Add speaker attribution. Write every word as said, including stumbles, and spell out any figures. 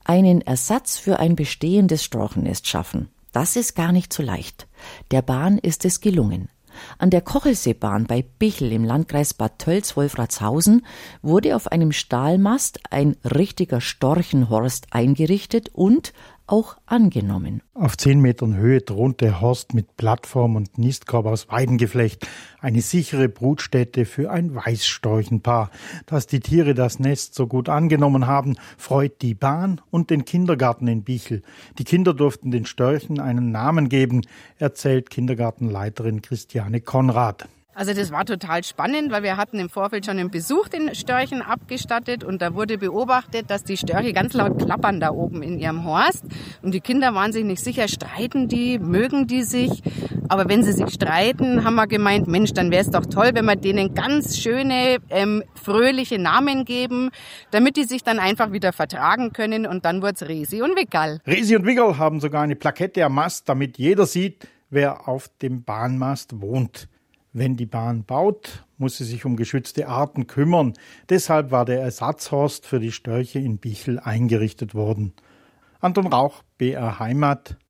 Speaker 1: Einen Ersatz für ein bestehendes Storchennest schaffen, das ist gar nicht so leicht. Der Bahn ist es gelungen. An der Kochelseebahn bei Bichl im Landkreis Bad Tölz-Wolfratshausen wurde auf einem Stahlmast ein richtiger Storchenhorst eingerichtet und auch angenommen.
Speaker 2: Auf zehn Metern Höhe thront der Horst mit Plattform und Nistkorb aus Weidengeflecht. Eine sichere Brutstätte für ein Weißstorchenpaar. Dass die Tiere das Nest so gut angenommen haben, freut die Bahn und den Kindergarten in Bichl. Die Kinder durften den Störchen einen Namen geben, erzählt Kindergartenleiterin Christiane Konrad.
Speaker 3: Also das war total spannend, weil wir hatten im Vorfeld schon einen Besuch den Störchen abgestattet und da wurde beobachtet, dass die Störche ganz laut klappern da oben in ihrem Horst. Und die Kinder waren sich nicht sicher, streiten die, mögen die sich. Aber wenn sie sich streiten, haben wir gemeint, Mensch, dann wäre es doch toll, wenn wir denen ganz schöne, ähm, fröhliche Namen geben, damit die sich dann einfach wieder vertragen können. Und dann wird's Resi und Wickerl.
Speaker 2: Resi und Wickerl haben sogar eine Plakette am Mast, damit jeder sieht, wer auf dem Bahnmast wohnt. Wenn die Bahn baut, muss sie sich um geschützte Arten kümmern. Deshalb war der Ersatzhorst für die Störche in Bichl eingerichtet worden. Anton Rauch, B R Heimat,